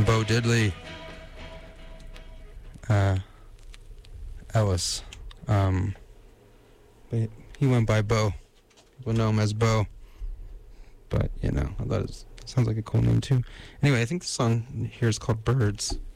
Bo Diddley. Ellis. But he went by Bo. People know him as Bo. But, you know, I thought it sounds like a cool name too. Anyway, I think the song here is called Birds.